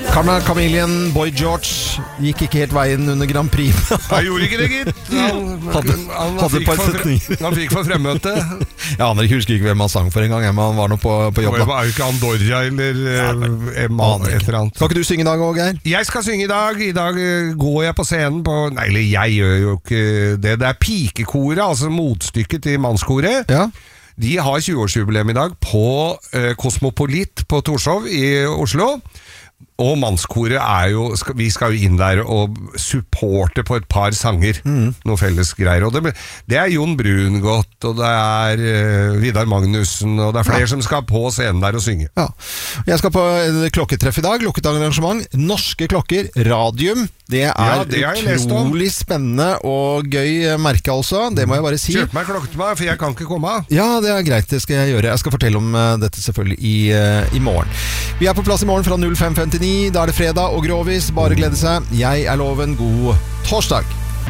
Carmen Chameleon, Boy George gikk ikke helt veien under Grand Prix. Jeg gjorde ikke det, gitt. Han fikk for fremmøte. Jeg husker ikke hvem han sang for en gang, men han var nå på jobb. Det var jo ikke Andorra eller et eller annet. Skal ikke du synge i dag også, Geir? Jeg skal synge i dag. I dag går jeg på scenen på... Nei, eller jeg gjør jo ikke det. Det er pikekoret, altså motstykket til mannskoret. Ja. De har 20-årsjubileum i dag på Kosmopolit på Torshov i Oslo. Og mannskoret er jo, vi skal jo inn der og supporte på et par sanger, noe felles greier. Og det er Jon Brungot, og det er Vidar Magnussen, og det er flere som skal på scenen der og synge. Ja. Jeg skal på klokketreff i dag, lukket arrangement. Norske klokker, Radium. Det er utrolig spennende og gøy merke altså, det må jeg bare si. Kjøp meg klokke til meg, for jeg kan ikke komme av. Ja, det er greit, det skal jeg gjøre. Jeg skal fortelle om dette selvfølgelig i morgen. Vi er på plass i morgen fra 05:59. Da er det fredag og grovis, bare glede seg. Jeg er Loven, god torsdag.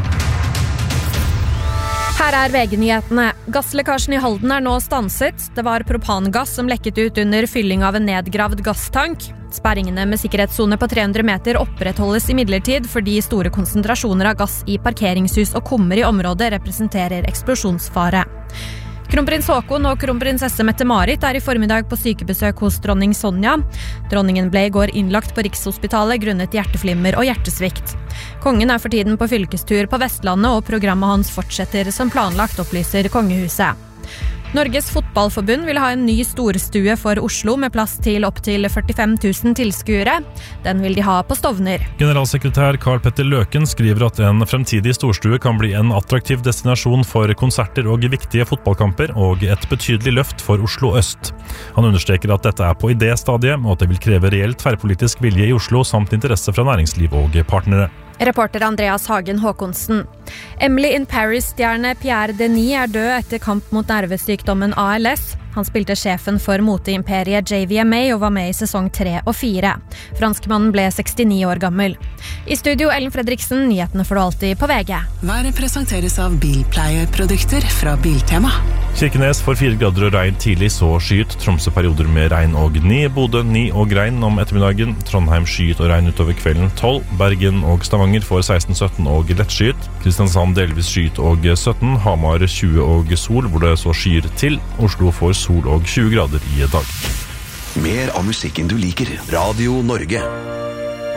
Her er VG-nyhetene. Gasslekkasjen i Halden er nå stanset. Det var propangass som lekket ut under fylling av en nedgravd gasstank. Sperringene med sikkerhetszone på 300 meter opprettholdes imidlertid fordi store konsentrasjoner av gass i parkeringshus og kummer i området representerer eksplosjonsfare. Kronprins Haakon og kronprinsesse Mette-Marit er i formiddag på sykebesøk hos dronning Sonja. Dronningen ble i går innlagt på Rikshospitalet grunnet hjerteflimmer og hjertesvikt. Kongen er for tiden på fylkestur på Vestlandet, og programmet hans fortsetter som planlagt, opplyser kongehuset. Norges fotballforbund vil ha en ny storstue for Oslo med plass til opp til 45 000 tilskuere. Den vil de ha på Stovner. Generalsekretær Karl Petter Løken skriver at en fremtidig storstue kan bli en attraktiv destinasjon for konserter og viktige fotballkamper, og et betydelig løft for Oslo Øst. Han understreker at dette er på idéstadiet, og at det vil kreve reell tverrpolitisk vilje i Oslo samt interesse fra næringsliv og partnere. Reporter Andreas Hagen Håkonsen. Emily in Paris-stjerne Pierre Denis er død etter kamp mot nervesykdommen ALS. Han spilte sjefen for moteimperiet JVMA og var med i sesong 3 og 4. Franskmannen ble 69 år gammel. I studio Ellen Fredriksen, nyhetene får du alltid på VG. Været presenteres av bilpleieprodukter fra Biltema. Kirkenes får 4 grader og regn tidlig, så skyet. Tromsø perioder med regn og 9. Bodø 9 og regn om ettermiddagen. Trondheim skyet og regn utover kvelden 12. Bergen og Stavanger får 16-17 og lettskyet. Kristiansand delvis skyet og 17. Hamar 20 og sol, hvor det så skyer til. Oslo får sol og 20 grader i dag. Mer av musikken du liker. Radio Norge.